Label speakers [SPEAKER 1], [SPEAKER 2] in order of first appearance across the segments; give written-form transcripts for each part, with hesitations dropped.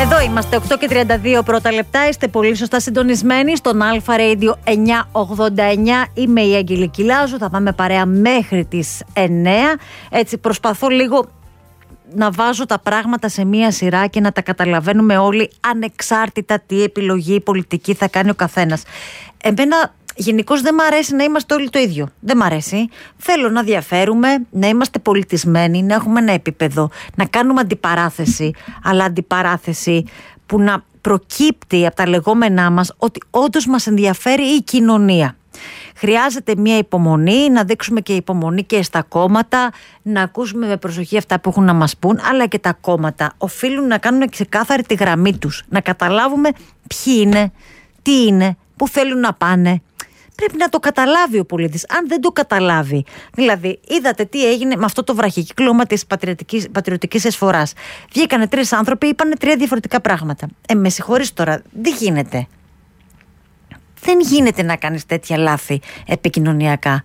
[SPEAKER 1] Εδώ είμαστε, 8:32 πρώτα λεπτά. Είστε πολύ σωστά συντονισμένοι στον Αλφα Radio 989. Είμαι η Αγγελική Λάζου. Θα πάμε παρέα μέχρι τις 9. Έτσι, προσπαθώ λίγο να βάζω τα πράγματα σε μία σειρά και να τα καταλαβαίνουμε όλοι, ανεξάρτητα τι επιλογή πολιτική θα κάνει ο καθένας. Εμένα γενικώς δεν μ' αρέσει να είμαστε όλοι το ίδιο. Δεν μ' αρέσει. Θέλω να διαφέρουμε, να είμαστε πολιτισμένοι, να έχουμε ένα επίπεδο, να κάνουμε αντιπαράθεση, αλλά αντιπαράθεση που να προκύπτει από τα λεγόμενά μας ότι όντως μας ενδιαφέρει η κοινωνία. Χρειάζεται μια υπομονή, να δείξουμε και υπομονή και στα κόμματα, να ακούσουμε με προσοχή αυτά που έχουν να μας πούν, αλλά και τα κόμματα οφείλουν να κάνουν ξεκάθαρη τη γραμμή τους, να καταλάβουμε ποιοι είναι, τι είναι, πού θέλουν να πάνε. Πρέπει να το καταλάβει ο πολίτης. Αν δεν το καταλάβει, δηλαδή, είδατε τι έγινε με αυτό το βραχικύκλωμα της πατριωτικής εισφοράς. Βγήκανε 3 άνθρωποι, είπανε 3 διαφορετικά πράγματα. Με συγχωρείς τώρα, δεν γίνεται. Δεν γίνεται να κάνεις τέτοια λάθη επικοινωνιακά.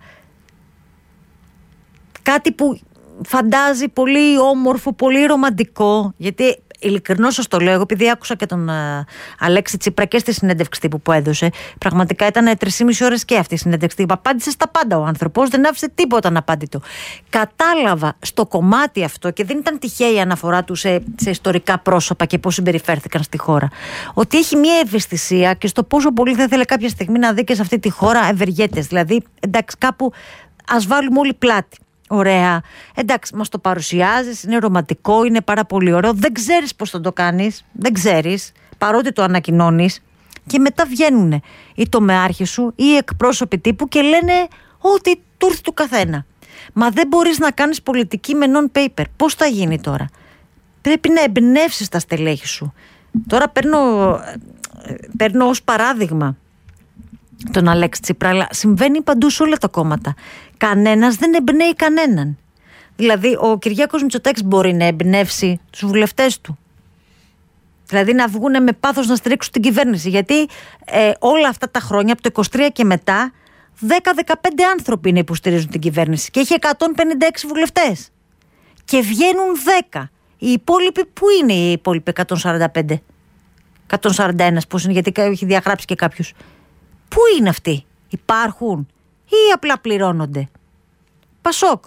[SPEAKER 1] Κάτι που φαντάζει πολύ όμορφο, πολύ ρομαντικό, γιατί ειλικρινώς σας το λέω, εγώ επειδή άκουσα και τον Αλέξη Τσίπρα και στη συνέντευξη τύπου που έδωσε, πραγματικά ήταν 3,5 ώρες και αυτή η συνέντευξη τύπου. Απάντησε στα πάντα ο άνθρωπος, δεν άφησε τίποτα αναπάντητο. Κατάλαβα στο κομμάτι αυτό, και δεν ήταν τυχαία η αναφορά του σε ιστορικά πρόσωπα και πώς συμπεριφέρθηκαν στη χώρα, ότι έχει μια ευαισθησία και στο πόσο πολύ θα ήθελε κάποια στιγμή να δει και σε αυτή τη χώρα ευεργέτες. Δηλαδή, εντάξει, κάπου ας βάλουμε όλοι πλάτη. Ωραία. Εντάξει, μας το παρουσιάζεις, είναι ρομαντικό, είναι πάρα πολύ ωραίο. Δεν ξέρεις πώς θα το κάνεις. Δεν ξέρεις, παρότι το ανακοινώνεις. Και μετά βγαίνουν οι τομεάρχες σου ή οι εκπρόσωποι τύπου και λένε ότι του ήρθε του καθένα. Μα δεν μπορείς να κάνεις πολιτική με non-paper. Πώς θα γίνει τώρα? Πρέπει να εμπνεύσεις τα στελέχη σου. Τώρα παίρνω ως παράδειγμα τον Αλέξη Τσίπρα, αλλά συμβαίνει παντού σε όλα τα κόμματα. Κανένας δεν εμπνέει κανέναν. Δηλαδή, ο Κυριάκος Μητσοτάκης μπορεί να εμπνεύσει τους βουλευτές του. Δηλαδή, να βγουν με πάθος να στηρίξουν την κυβέρνηση. Γιατί όλα αυτά τα χρόνια, από το 23 και μετά, 10-15 άνθρωποι είναι που στηρίζουν την κυβέρνηση. Και έχει 156 βουλευτές. Και βγαίνουν 10. Οι υπόλοιποι, πού είναι οι υπόλοιποι 145? 141, πώς είναι, γιατί έχει διαγράψει και κάποιους. Πού είναι αυτοί? Υπάρχουν ή απλά πληρώνονται? Πασόκ.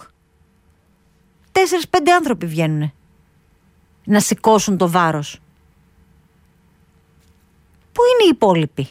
[SPEAKER 1] 4-5 άνθρωποι βγαίνουν να σηκώσουν το βάρος. Πού είναι οι υπόλοιποι?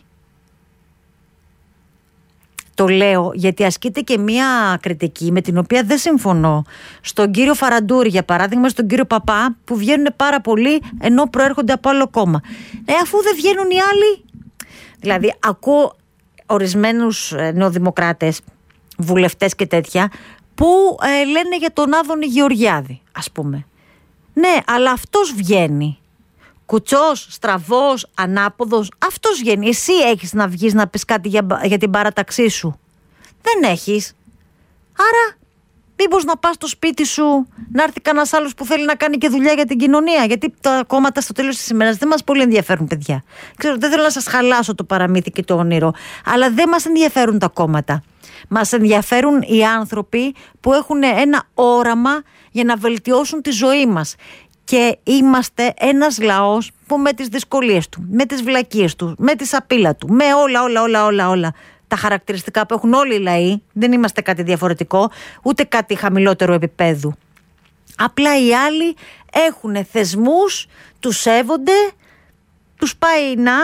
[SPEAKER 1] Το λέω γιατί ασκείται και μία κριτική με την οποία δεν συμφωνώ στον κύριο Φαραντούρη, για παράδειγμα, στον κύριο Παπά, που βγαίνουν πάρα πολύ ενώ προέρχονται από άλλο κόμμα. Αφού δεν βγαίνουν οι άλλοι. Δηλαδή, ακούω ορισμένους νεοδημοκράτες, βουλευτές και τέτοια, που λένε για τον Άδωνη Γεωργιάδη, ας πούμε. Ναι, αλλά αυτός βγαίνει. Κουτσός, στραβός, ανάποδος, αυτός βγαίνει. Εσύ έχεις να βγεις να πεις κάτι για την παράταξή σου? Δεν έχεις. Άρα, μήπως να πας στο σπίτι σου, να έρθει κανένας άλλος που θέλει να κάνει και δουλειά για την κοινωνία? Γιατί τα κόμματα στο τέλος της ημέρας δεν μας πολύ ενδιαφέρουν, παιδιά. Ξέρω, δεν θέλω να σας χαλάσω το παραμύθι και το όνειρο, αλλά δεν μας ενδιαφέρουν τα κόμματα. Μας ενδιαφέρουν οι άνθρωποι που έχουν ένα όραμα για να βελτιώσουν τη ζωή μας. Και είμαστε ένας λαός που με τις δυσκολίες του, με τις βλακίες του, με τη σαπίλα του, με όλα τα χαρακτηριστικά που έχουν όλοι οι λαοί, δεν είμαστε κάτι διαφορετικό, ούτε κάτι χαμηλότερο επίπεδου. Απλά οι άλλοι έχουν θεσμούς, τους σέβονται, τους πάει να,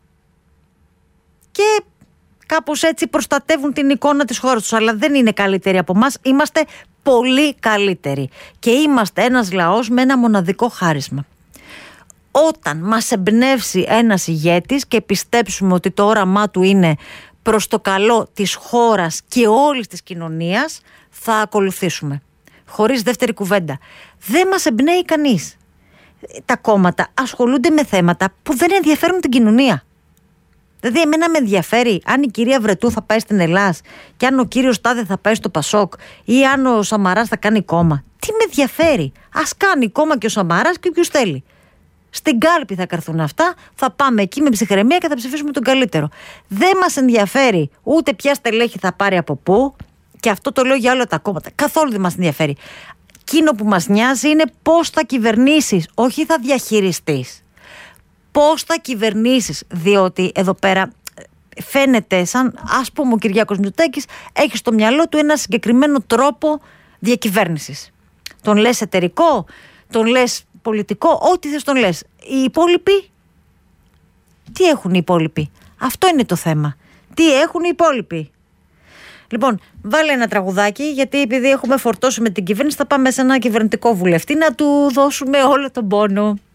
[SPEAKER 1] και κάπως έτσι προστατεύουν την εικόνα της χώρας τους. Αλλά δεν είναι καλύτεροι από εμάς, είμαστε πολύ καλύτεροι. Και είμαστε ένας λαός με ένα μοναδικό χάρισμα. Όταν μας εμπνεύσει ένας ηγέτης και πιστέψουμε ότι το όραμά του είναι προς το καλό της χώρας και όλης της κοινωνίας, θα ακολουθήσουμε. Χωρίς δεύτερη κουβέντα. Δεν μας εμπνέει κανείς. Τα κόμματα ασχολούνται με θέματα που δεν ενδιαφέρουν την κοινωνία. Δηλαδή, εμένα με ενδιαφέρει αν η κυρία Βρετού θα πάει στην Ελλάς και αν ο κύριος Τάδε θα πάει στο Πασόκ ή αν ο Σαμαράς θα κάνει κόμμα. Τι με ενδιαφέρει? Ας κάνει κόμμα και ο Σαμαράς και όποιος θέλει. Στην κάλπη θα καρθούν αυτά, θα πάμε εκεί με ψυχραιμία και θα ψηφίσουμε τον καλύτερο. Δεν μας ενδιαφέρει ούτε ποια στελέχη θα πάρει από πού, και αυτό το λέω για όλα τα κόμματα. Καθόλου δεν μας ενδιαφέρει. Εκείνο που μας νοιάζει είναι πώς θα κυβερνήσεις, όχι θα διαχειριστείς. πώς θα κυβερνήσεις, διότι εδώ πέρα φαίνεται σαν, ας πούμε, ο Κυριάκος Μητσοτάκης έχει στο μυαλό του ένα συγκεκριμένο τρόπο διακυβέρνησης. Τον λες εταιρικό, τον λες πολιτικό, ό,τι θες τον λες. Οι υπόλοιποι, τι έχουν οι υπόλοιποι? Αυτό είναι το θέμα. Τι έχουν οι υπόλοιποι? Λοιπόν, βάλε ένα τραγουδάκι, γιατί επειδή έχουμε φορτώσει με την κυβέρνηση, θα πάμε σε ένα κυβερνητικό βουλευτή να του δώσουμε όλο τον πόνο.